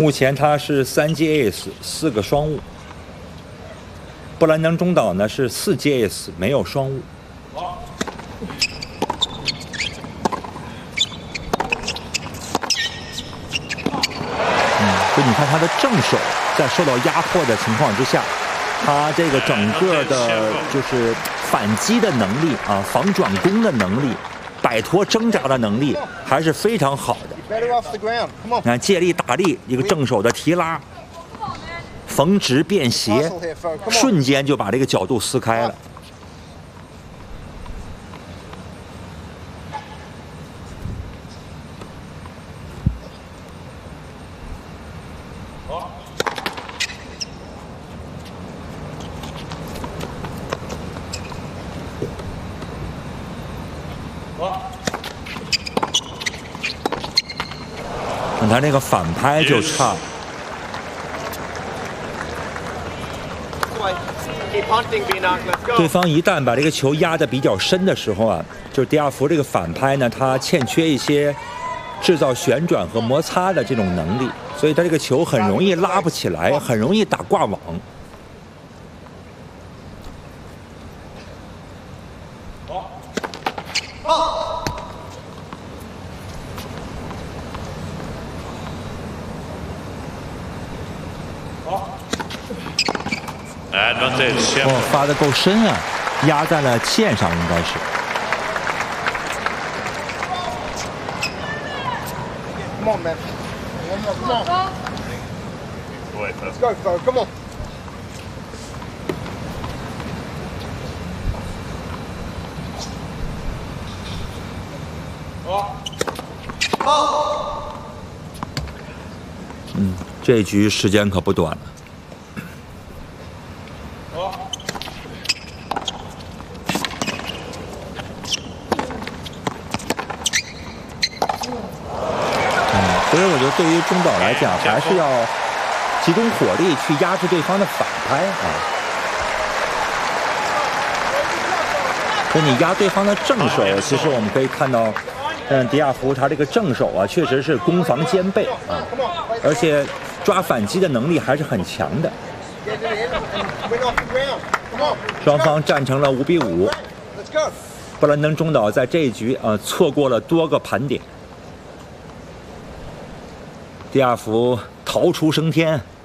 目前他是3记 ace，4个双误。布兰登中岛呢是4记 ace，没有双误。所以你看他的正手在受到压迫的情况之下，他这个整个的就是反击的能力啊，防转攻的能力，摆脱挣扎的能力还是非常好的。你看借力打力，一个正手的提拉，逢直变斜，瞬间就把这个角度撕开了。他那个反拍就差。对方一旦把这个球压得比较深的时候啊，就是迪亚福这个反拍呢，他欠缺一些制造旋转和摩擦的这种能力，所以他这个球很容易拉不起来，很容易打挂网。哦，发得够深啊，压在了线上，应该是。 Come on, man. Come on. Let's go, Fo. Come on. Oh. 这一局时间可不短了。所以我觉得对于中岛来讲，还是要集中火力去压制对方的反拍啊。所以你压对方的正手，其实我们可以看到，迪亚福他这个正手啊，确实是攻防兼备啊，而且抓反击的能力还是很强的。双方战成了5比5。布兰登中岛在这一局错过了多个盘点。迪亚福逃出升天。